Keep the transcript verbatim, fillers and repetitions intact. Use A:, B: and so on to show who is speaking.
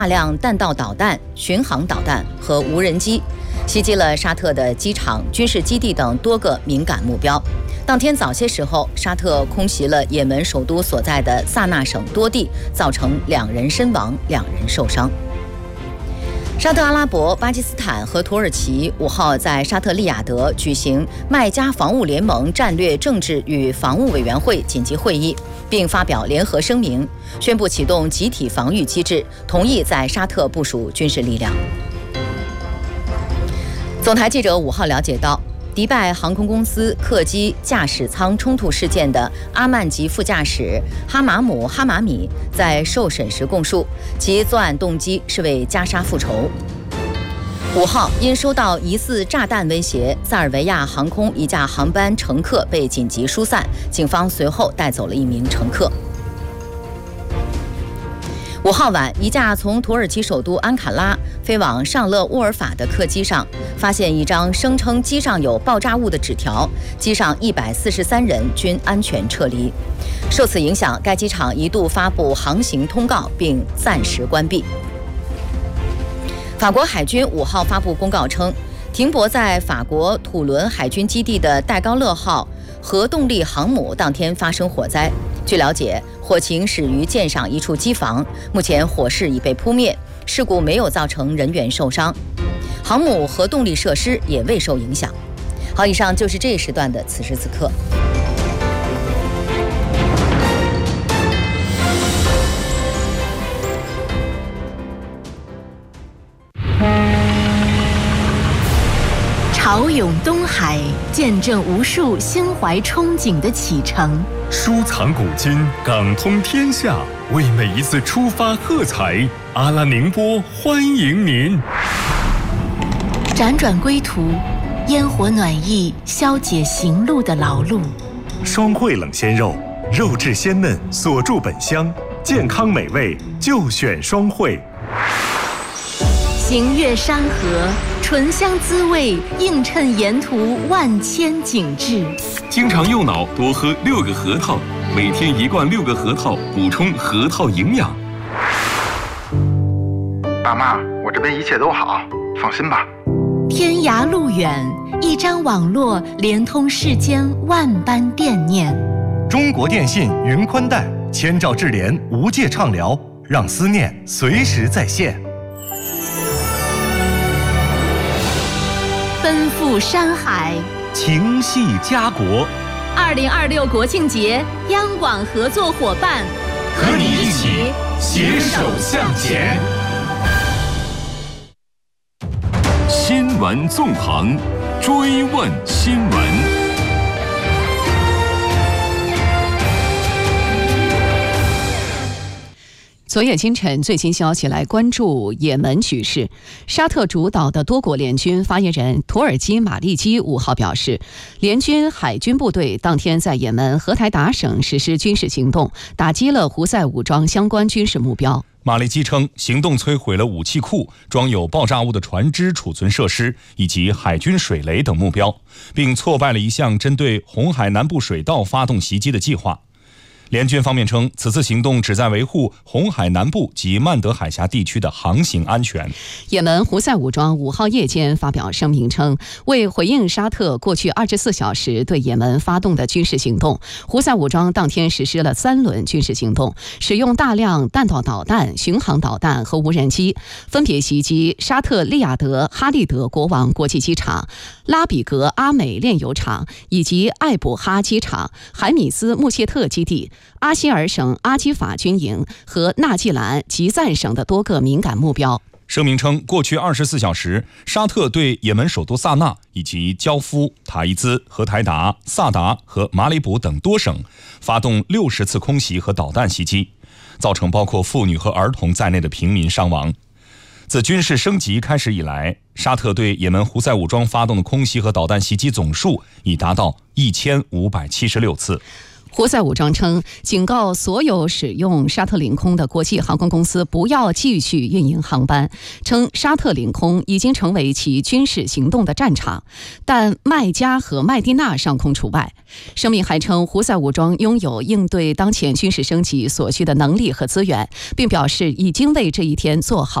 A: 大量弹道导弹、巡航导弹和无人机，袭击了沙特的机场、军事基地等多个敏感目标。当天早些时候，沙特空袭了也门首都所在的萨那省多地，造成两人身亡、两人受伤。沙特阿拉伯、巴基斯坦和土耳其五号在沙特利雅得举行麦加防务联盟战略政治与防务委员会紧急会议，并发表联合声明，宣布启动集体防御机制，同意在沙特部署军事力量。总台记者五号了解到，迪拜航空公司客机驾驶舱冲突事件的阿曼籍副驾驶哈马姆·哈马米在受审时供述，其作案动机是为加沙复仇。五号，因收到疑似炸弹威胁，塞尔维亚航空一架航班乘客被紧急疏散，警方随后带走了一名乘客。五号晚，一架从土耳其首都安卡拉飞往上勒沃尔法的客机上，发现一张声称机上有爆炸物的纸条，机上一百四十三人均安全撤离。受此影响，该机场一度发布航行通告，并暂时关闭。法国海军五号发布公告称，停泊在法国土伦海军基地的戴高乐号核动力航母当天发生火灾。据了解，火情始于舰上一处机房，目前火势已被扑灭，事故没有造成人员受伤，航母核动力设施也未受影响。好，以上就是这一时段的此时此刻。
B: 潮涌东海，见证无数心怀憧憬的启程。
C: 收藏古今，港通天下，为每一次出发喝彩。阿拉宁波欢迎您。
B: 辗转归途，烟火暖意消解行路的劳碌。
D: 双汇冷鲜肉，肉质鲜嫩，锁住本乡，健康美味就选双汇。
B: 行越山河，醇香滋味映衬沿途万千景致。
E: 经常用脑，多喝六个核桃，每天一罐六个核桃，补充核桃营养。
F: 爸妈，我这边一切都好，放心吧。
B: 天涯路远，一张网络连通世间万般惦念。
D: 中国电信云宽带，千兆智联无界畅聊，让思念随时在线。
B: 奔赴山海，
D: 情系家国。
B: 二零二六国庆节，央广合作伙伴，
C: 和你一起携手向前。新闻纵横，追问新闻。
G: 昨夜今晨，最新消息来关注也门局势。沙特主导的多国联军发言人土耳其马利基五号表示，联军海军部队当天在也门荷台达省实施军事行动，打击了胡塞武装相关军事目标。
H: 马利基称，行动摧毁了武器库、装有爆炸物的船只储存设施以及海军水雷等目标，并挫败了一项针对红海南部水道发动袭击的计划。联军方面称，此次行动旨在维护红海南部及曼德海峡地区的航行安全。
G: 也门胡塞武装五号夜间发表声明称，为回应沙特过去二十四小时对也门发动的军事行动，胡塞武装当天实施了三轮军事行动，使用大量弹道导弹、巡航导弹和无人机，分别袭击沙特利雅得哈利德国王国际机场、拉比格阿美炼油厂以及艾卜哈机场、海米斯穆谢特基地、阿希尔省阿基法军营和纳季兰吉赞省的多个敏感目标。
H: 声明称，过去二十四小时，沙特对也门首都萨那以及焦夫、塔伊兹、荷台达、萨达和马里卜等多省发动六十次空袭和导弹袭击，造成包括妇女和儿童在内的平民伤亡。自军事升级开始以来，沙特对也门胡塞武装发动的空袭和导弹袭击总数已达到一千五百七十六次。
G: 胡塞武装称，警告所有使用沙特领空的国际航空公司不要继续运营航班，称沙特领空已经成为其军事行动的战场，但麦加和麦地那上空除外。声明还称，胡塞武装拥有应对当前军事升级所需的能力和资源，并表示已经为这一天做好